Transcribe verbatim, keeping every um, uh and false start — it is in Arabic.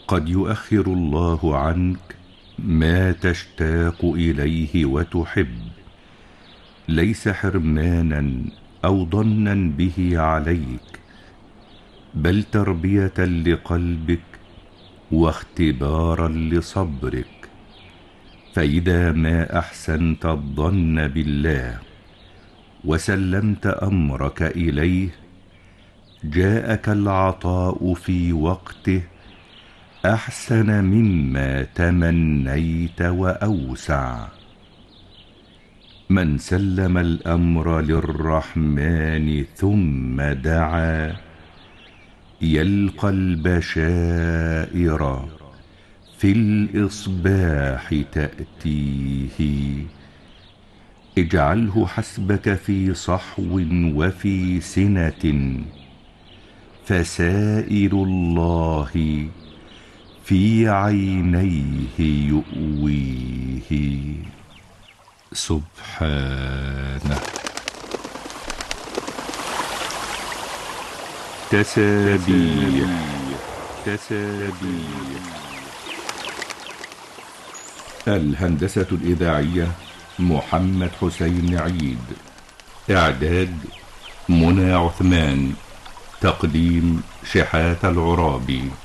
قد يؤخر الله عنك ما تشتاق إليه وتحب، ليس حرمانا أو ضنا به عليك، بل تربية لقلبك واختبارا لصبرك. فإذا ما أحسنت الظن بالله وسلمت أمرك إليه، جاءك العطاء في وقته أحسن مما تمنيت وأوسع. من سلم الأمر للرحمن ثم دعا، يلقى البشائر في الإصباح تأتيه. اجعله حسبك في صحو وفي سنة، فسائر الله في عينيه يؤويه. سبحانه. تسابيح تسابيح. الهندسة الإذاعية محمد حسين عيد. إعداد منى عثمان. تقديم شحاتة العرابي.